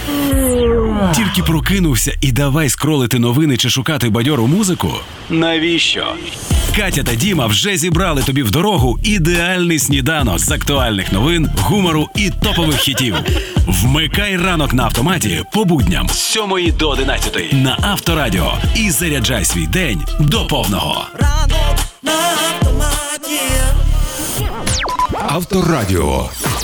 Тільки прокинувся і давай скролити новини чи шукати бадьору музику? Навіщо? Катя та Діма вже зібрали тобі в дорогу ідеальний сніданок з актуальних новин, гумору і топових хітів. Вмикай ранок на автоматі по будням з 7 до 11 на Авторадіо і заряджай свій день до повного. Ранок на автоматі. Авторадіо.